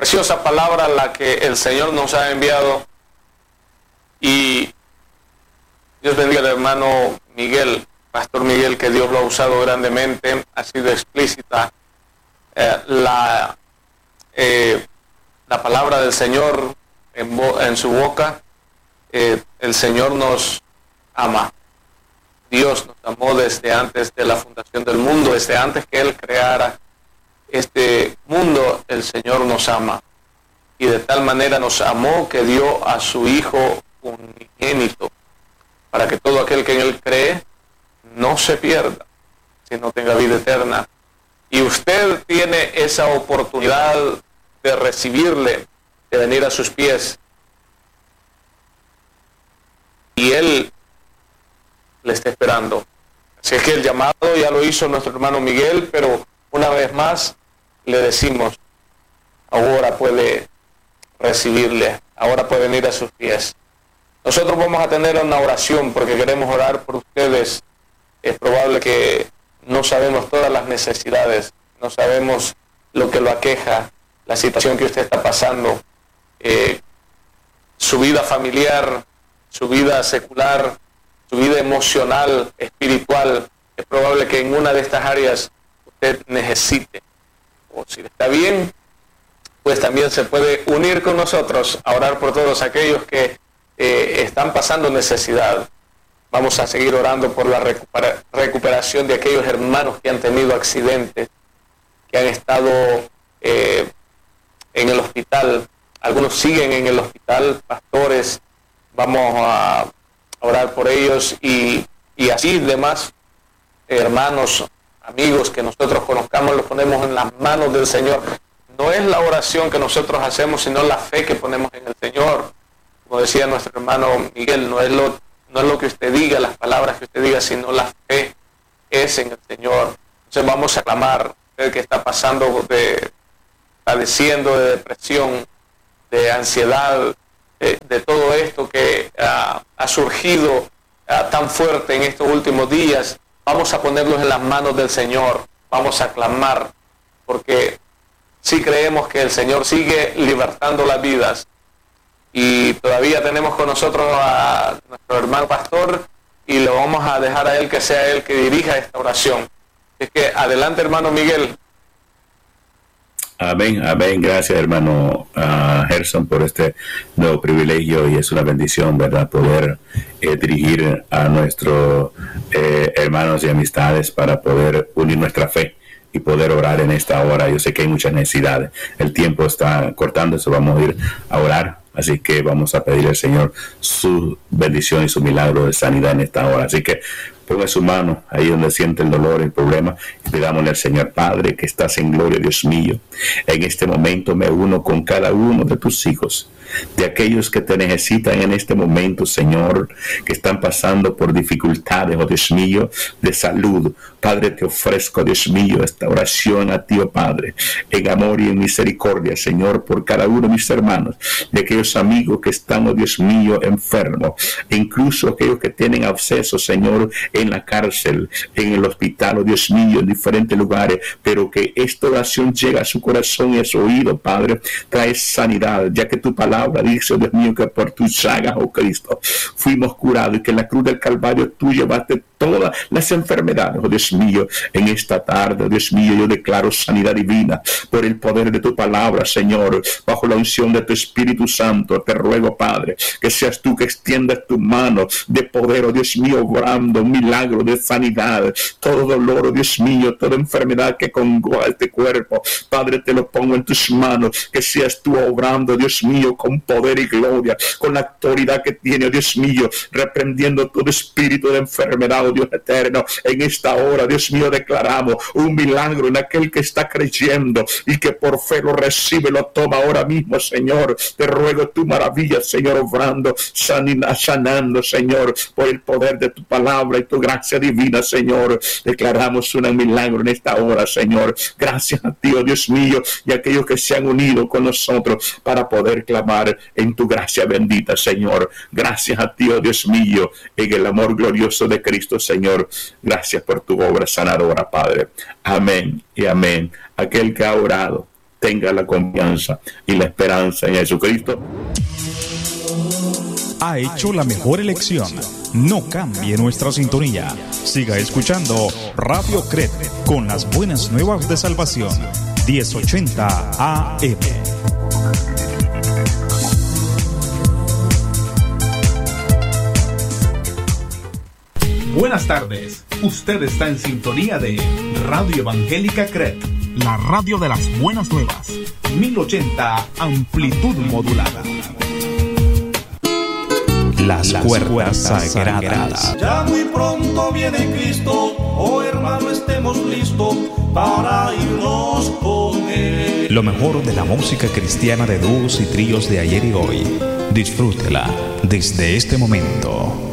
Preciosa palabra la que el Señor nos ha enviado, y Dios bendiga al hermano Miguel, Pastor Miguel, que Dios lo ha usado grandemente. Ha sido explícita la palabra del Señor en su boca. El Señor nos ama. Dios nos amó desde antes de la fundación del mundo, desde antes que Él creara este mundo. El Señor nos ama, y de tal manera nos amó que dio a su Hijo unigénito, para que todo aquel que en Él cree no se pierda, sino tenga vida eterna. Y usted tiene esa oportunidad de recibirle, de venir a sus pies, y Él le está esperando. Así es que el llamado ya lo hizo nuestro hermano Miguel, pero una vez más le decimos, ahora puede recibirle, ahora puede venir a sus pies. Nosotros vamos a tener una oración porque queremos orar por ustedes. Es probable que no sabemos todas las necesidades, no sabemos lo que lo aqueja, la situación que usted está pasando, su vida familiar, su vida secular, su vida emocional, espiritual. Es probable que en una de estas áreas usted necesite, o si está bien, pues también se puede unir con nosotros a orar por todos aquellos que están pasando necesidad. Vamos a seguir orando por la recuperación de aquellos hermanos que han tenido accidentes, que han estado en el hospital. Algunos siguen en el hospital, pastores. Vamos a orar por ellos, y así demás hermanos, amigos que nosotros conozcamos, los ponemos en las manos del Señor. No es la oración que nosotros hacemos, sino la fe que ponemos en el Señor. Como decía nuestro hermano Miguel, no es lo que usted diga, las palabras que usted diga, sino la fe es en el Señor. Entonces vamos a clamar, usted que está padeciendo de depresión, de ansiedad, de todo esto que ha surgido tan fuerte en estos últimos días. Vamos a ponerlos en las manos del Señor, vamos a clamar, porque sí creemos que el Señor sigue libertando las vidas. Y todavía tenemos con nosotros a nuestro hermano pastor, y lo vamos a dejar a él que sea él que dirija esta oración. Es que adelante, hermano Miguel. Amén, amén. Gracias, hermano Gerson, por este nuevo privilegio, y es una bendición, ¿verdad?, poder dirigir a nuestros hermanos y amistades para poder unir nuestra fe y poder orar en esta hora. Yo sé que hay muchas necesidades. El tiempo está cortándose, vamos a ir a orar. Así que vamos a pedir al Señor su bendición y su milagro de sanidad en esta hora. Así que ponga su mano ahí donde siente el dolor, el problema, y pidámosle al Señor. Padre, que estás en gloria, Dios mío, en este momento me uno con cada uno de tus hijos, de aquellos que te necesitan en este momento, Señor, que están pasando por dificultades, oh Dios mío, de salud. Padre, te ofrezco, Dios mío, esta oración a ti, oh Padre, en amor y en misericordia, Señor, por cada uno de mis hermanos, de aquellos amigos que están, oh Dios mío, enfermos, e incluso aquellos que tienen acceso, Señor, en la cárcel, en el hospital, oh Dios mío, en diferentes lugares, pero que esta oración llegue a su corazón y a su oído, Padre. Trae sanidad, ya que tu palabra dice, oh Dios mío, que por tus llagas, oh Cristo, fuimos curados, y que en la cruz del Calvario tú llevaste todas las enfermedades, oh Dios mío. En esta tarde, oh Dios mío, yo declaro sanidad divina por el poder de tu palabra, Señor, bajo la unción de tu Espíritu Santo. Te ruego, Padre, que seas tú que extiendas tu mano de poder, oh Dios mío, obrando un milagro de sanidad. Todo dolor, oh Dios mío, toda enfermedad que congoja este cuerpo, Padre, te lo pongo en tus manos. Que seas tú obrando, Dios mío, con poder y gloria, con la autoridad que tiene, oh Dios mío, reprendiendo todo espíritu de enfermedad, oh Dios eterno. En esta hora, Dios mío, declaramos un milagro en aquel que está creyendo y que por fe lo recibe, lo toma ahora mismo, Señor. Te ruego tu maravilla, Señor, obrando, sanando, Señor, por el poder de tu palabra y tu gracia divina, Señor. Declaramos un milagro en esta hora, Señor. Gracias a ti, oh Dios mío, y a aquellos que se han unido con nosotros para poder clamar en tu gracia bendita, Señor. Gracias a ti, oh Dios mío, en el amor glorioso de Cristo, Señor. Gracias por tu obra sanadora, Padre. Amén y amén. Aquel que ha orado tenga la confianza y la esperanza en Jesucristo. Ha hecho la mejor elección. No cambie nuestra sintonía. Siga escuchando Radio CRED con las buenas nuevas de salvación. 1080 AM. Buenas tardes. Usted está en sintonía de Radio Evangélica CRED, la radio de las buenas nuevas. 1080 amplitud modulada. Las cuerdas sagradas. Ya muy pronto viene Cristo, oh hermano, estemos listos para irnos con Él. Lo mejor de la música cristiana de dúos y tríos de ayer y hoy. Disfrútela desde este momento.